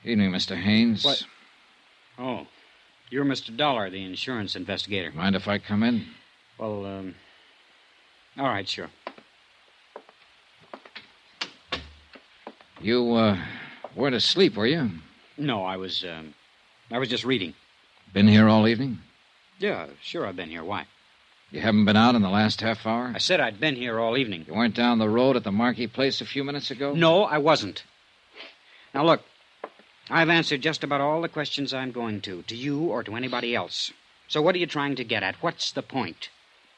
Evening, Mr. Haynes. What? Oh, you're Mr. Dollar, the insurance investigator. Mind if I come in? Well, all right, sure. You, weren't asleep, were you? No, I was just reading. Been here all evening? Yeah, sure I've been here. Why? You haven't been out in the last half hour? I said I'd been here all evening. You weren't down the road at the Marquis place a few minutes ago? No, I wasn't. Now, look, I've answered just about all the questions I'm going to you or to anybody else. So what are you trying to get at? What's the point?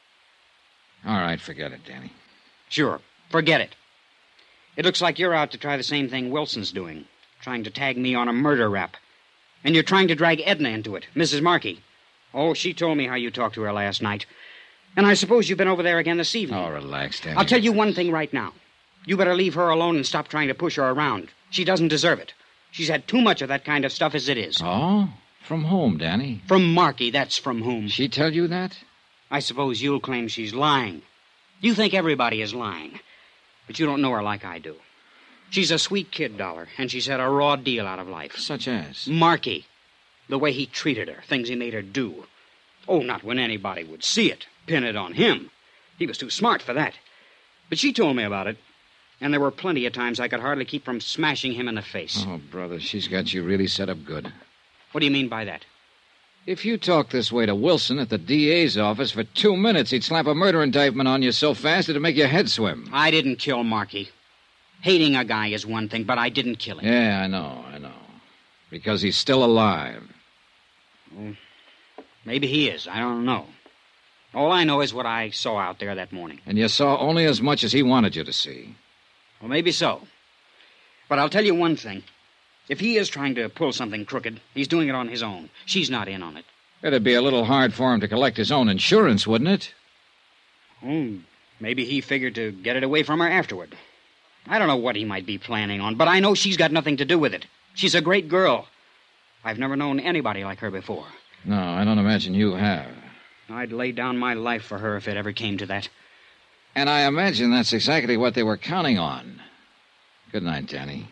All right, forget it, Danny. Sure, forget it. It looks like you're out to try the same thing Wilson's doing, trying to tag me on a murder rap. And you're trying to drag Edna into it, Mrs. Markey. Oh, she told me how you talked to her last night. And I suppose you've been over there again this evening. Oh, relax, Danny. I'll tell you one thing right now. You better leave her alone and stop trying to push her around. She doesn't deserve it. She's had too much of that kind of stuff as it is. Oh? From whom, Danny? From Markey, that's from whom. She tell you that? I suppose you'll claim she's lying. You think everybody is lying. But you don't know her like I do. She's a sweet kid, Dollar, and she's had a raw deal out of life. Such as? Markey. The way he treated her, things he made her do. Oh, not when anybody would see it. Pin it on him. He was too smart for that. But she told me about it. And there were plenty of times I could hardly keep from smashing him in the face. Oh, brother, she's got you really set up good. What do you mean by that? If you talk this way to Wilson at the DA's office for 2 minutes, he'd slap a murder indictment on you so fast it'd make your head swim. I didn't kill Markey. Hating a guy is one thing, but I didn't kill him. Yeah, I know. Because he's still alive. Well, maybe he is. I don't know. All I know is what I saw out there that morning. And you saw only as much as he wanted you to see. Well, maybe so. But I'll tell you one thing. If he is trying to pull something crooked, he's doing it on his own. She's not in on it. It'd be a little hard for him to collect his own insurance, wouldn't it? Oh, maybe he figured to get it away from her afterward. I don't know what he might be planning on, but I know she's got nothing to do with it. She's a great girl. I've never known anybody like her before. No, I don't imagine you have. I'd lay down my life for her if it ever came to that. And I imagine that's exactly what they were counting on. Good night, Danny.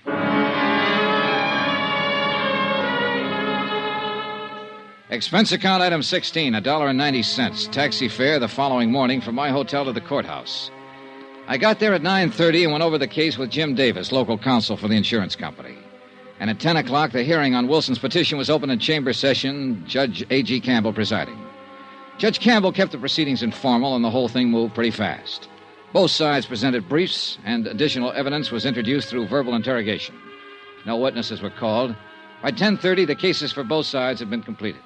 Expense account item 16, $1.90. Taxi fare the following morning from my hotel to the courthouse. I got there at 9:30 and went over the case with Jim Davis, local counsel for the insurance company. And at 10 o'clock, the hearing on Wilson's petition was opened in chamber session, Judge A.G. Campbell presiding. Judge Campbell kept the proceedings informal, and the whole thing moved pretty fast. Both sides presented briefs, and additional evidence was introduced through verbal interrogation. No witnesses were called. By 10:30, the cases for both sides had been completed.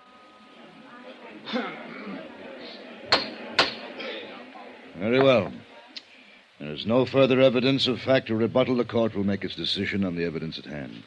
Very well. There is no further evidence of fact or rebuttal. The court will make its decision on the evidence at hand.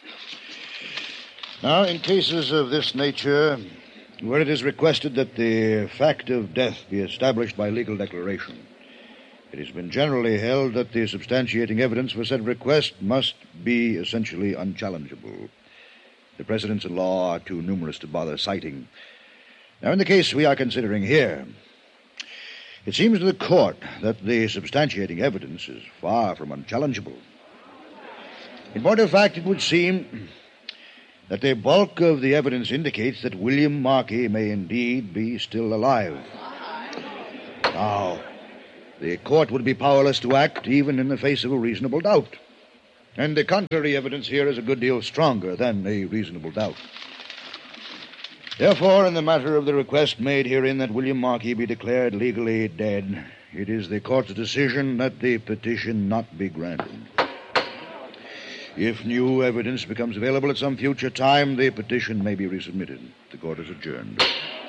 Now, in cases of this nature, where it is requested that the fact of death be established by legal declaration, it has been generally held that the substantiating evidence for said request must be essentially unchallengeable. The precedents in law are too numerous to bother citing. Now, in the case we are considering here, it seems to the court that the substantiating evidence is far from unchallengeable. In point of fact, it would seem that the bulk of the evidence indicates that William Markey may indeed be still alive. Now, the court would be powerless to act even in the face of a reasonable doubt. And the contrary evidence here is a good deal stronger than a reasonable doubt. Therefore, in the matter of the request made herein that William Markey be declared legally dead, it is the court's decision that the petition not be granted. If new evidence becomes available at some future time, the petition may be resubmitted. The court is adjourned.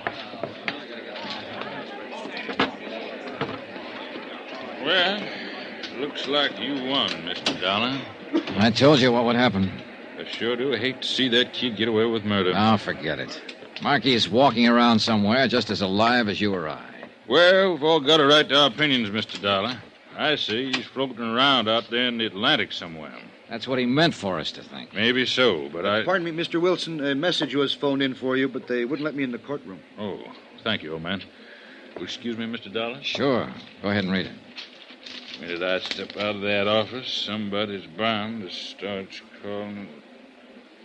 Well, looks like you won, Mr. Dollar. I told you what would happen. I sure do hate to see that kid get away with murder. Oh, forget it. Markey's walking around somewhere just as alive as you or I. Well, we've all got a right to our opinions, Mr. Dollar. I say he's floating around out there in the Atlantic somewhere. That's what he meant for us to think. Maybe so, but Pardon me, Mr. Wilson. A message was phoned in for you, but they wouldn't let me in the courtroom. Oh, thank you, old man. Will excuse me, Mr. Dollar? Sure. Go ahead and read it. The minute I step out of that office, somebody's bound to start calling.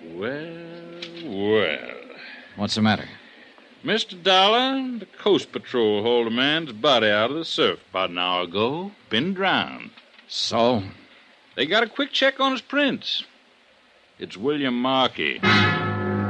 Well. What's the matter? Mr. Dollar, the Coast Patrol hauled a man's body out of the surf about an hour ago. Been drowned. So? They got a quick check on his prints. It's William Markey.